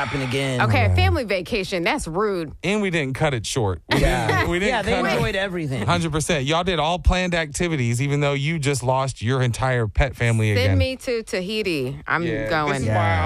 happen again. Okay, a family vacation. That's rude. And we didn't cut it short. We Yeah. didn't Yeah, they cut it. enjoyed everything. 100%. Y'all did all planned activities, even though you just lost your entire pet family again. Send me to Tahiti. I'm Yeah, going. This is why